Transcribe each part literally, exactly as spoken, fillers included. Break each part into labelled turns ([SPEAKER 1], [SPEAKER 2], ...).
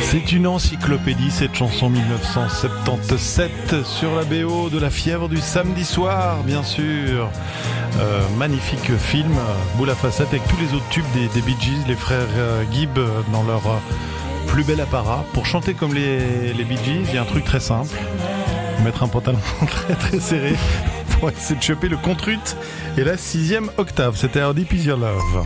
[SPEAKER 1] C'est une encyclopédie, cette chanson mille neuf cent soixante-dix-sept sur la B O de La Fièvre du samedi soir, bien sûr. Euh, magnifique film, boule à facettes avec tous les autres tubes des, des Bee Gees, les frères euh, Gibb dans leur euh, plus bel apparat. Pour chanter comme les, les Bee Gees, il y a un truc très simple. Mettre un pantalon très très serré pour essayer de choper le contrut et la sixième octave. C'était How Deep Is Your Love.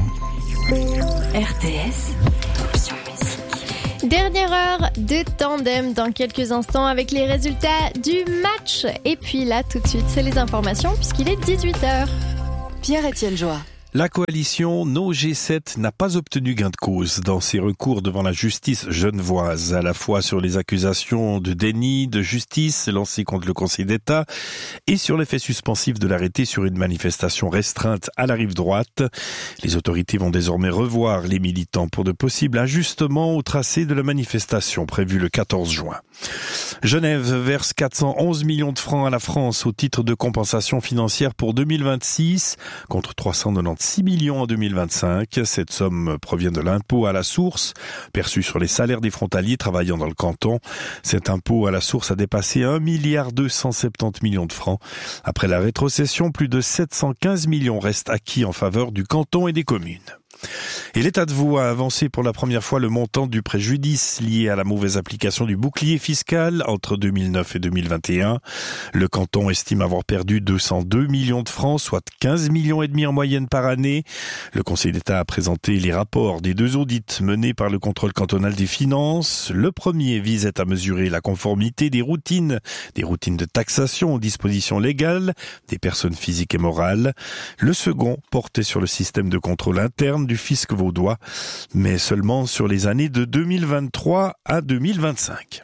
[SPEAKER 2] R T S, option musique.
[SPEAKER 3] Dernière heure de tandem dans quelques instants avec les résultats du match. Et puis là, tout de suite, c'est les informations puisqu'il est dix-huit heures.
[SPEAKER 2] Pierre-Étienne Joie.
[SPEAKER 4] La coalition No G sept n'a pas obtenu gain de cause dans ses recours devant la justice genevoise, à la fois sur les accusations de déni de justice lancées contre le Conseil d'État et sur l'effet suspensif de l'arrêté sur une manifestation restreinte à la rive droite. Les autorités vont désormais revoir les militants pour de possibles ajustements au tracé de la manifestation prévue le quatorze juin. Genève verse quatre cent onze millions de francs à la France au titre de compensation financière pour deux mille vingt-six contre trois cent quatre-vingt-six millions en deux mille vingt-cinq. Cette somme provient de l'impôt à la source, perçu sur les salaires des frontaliers travaillant dans le canton. Cet impôt à la source a dépassé un milliard deux cent soixante-dix millions de francs. Après la rétrocession, plus de sept cent quinze millions restent acquis en faveur du canton et des communes. Et l'État de Vaud a avancé pour la première fois le montant du préjudice lié à la mauvaise application du bouclier fiscal entre deux mille neuf et deux mille vingt et un. Le canton estime avoir perdu deux cent deux millions de francs, soit quinze millions et demi en moyenne par année. Le Conseil d'État a présenté les rapports des deux audits menés par le contrôle cantonal des finances. Le premier visait à mesurer la conformité des routines, des routines de taxation aux dispositions légales des personnes physiques et morales. Le second portait sur le système de contrôle interne du fisc vaudois, mais seulement sur les années de deux mille vingt-trois à deux mille vingt-cinq.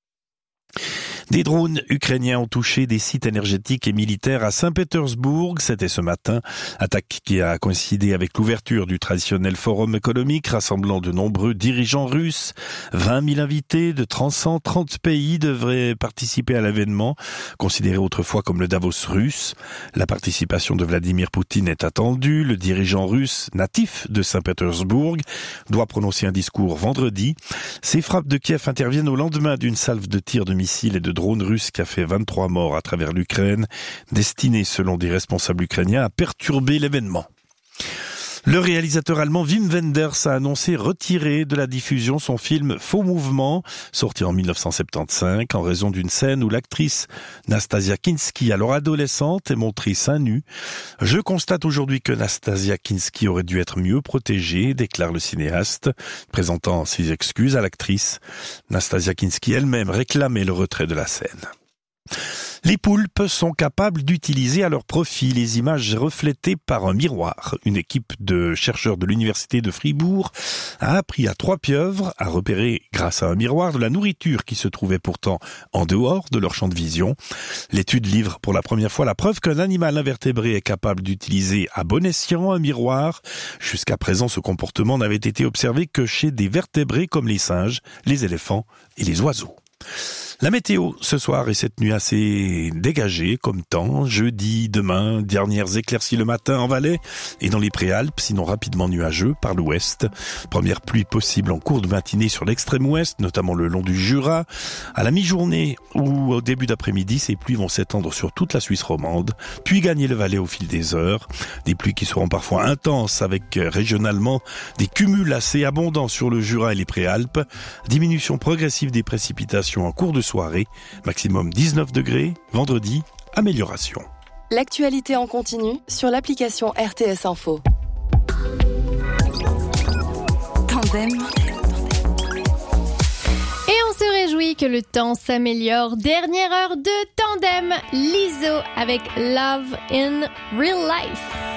[SPEAKER 4] Des drones ukrainiens ont touché des sites énergétiques et militaires à Saint-Pétersbourg. C'était ce matin. Attaque qui a coïncidé avec l'ouverture du traditionnel forum économique rassemblant de nombreux dirigeants russes. vingt mille invités de trois cent trente pays devraient participer à l'événement, considéré autrefois comme le Davos russe. La participation de Vladimir Poutine est attendue. Le dirigeant russe, natif de Saint-Pétersbourg, doit prononcer un discours vendredi. Ces frappes de Kiev interviennent au lendemain d'une salve de tirs de missiles et de drone russe qui a fait vingt-trois morts à travers l'Ukraine, destiné, selon des responsables ukrainiens, à perturber l'événement. Le réalisateur allemand Wim Wenders a annoncé retirer de la diffusion son film Faux Mouvement, sorti en mille neuf cent soixante-quinze, en raison d'une scène où l'actrice Nastasia Kinski, alors adolescente, est montrée seins nus. Je constate aujourd'hui que Nastasia Kinski aurait dû être mieux protégée, déclare le cinéaste, présentant ses excuses à l'actrice. Nastasia Kinski elle-même réclamait le retrait de la scène. Les poulpes sont capables d'utiliser à leur profit les images reflétées par un miroir. Une équipe de chercheurs de l'université de Fribourg a appris à trois pieuvres à repérer, grâce à un miroir, de la nourriture qui se trouvait pourtant en dehors de leur champ de vision. L'étude livre pour la première fois la preuve qu'un animal invertébré est capable d'utiliser à bon escient un miroir. Jusqu'à présent, ce comportement n'avait été observé que chez des vertébrés comme les singes, les éléphants et les oiseaux. La météo, ce soir et cette nuit assez dégagée comme temps. Jeudi, demain, dernières éclaircies le matin en Valais et dans les Préalpes, sinon rapidement nuageux par l'ouest. Première pluie possible en cours de matinée sur l'extrême ouest, notamment le long du Jura. À la mi-journée ou au début d'après-midi, ces pluies vont s'étendre sur toute la Suisse romande, puis gagner le Valais au fil des heures. Des pluies qui seront parfois intenses avec régionalement des cumuls assez abondants sur le Jura et les Préalpes. Diminution progressive des précipitations en cours de soirée, maximum dix-neuf degrés, vendredi, amélioration.
[SPEAKER 2] L'actualité en continu sur l'application R T S Info. Tandem.
[SPEAKER 3] Et on se réjouit que le temps s'améliore. Dernière heure de tandem, Lizzo avec Love in Real Life.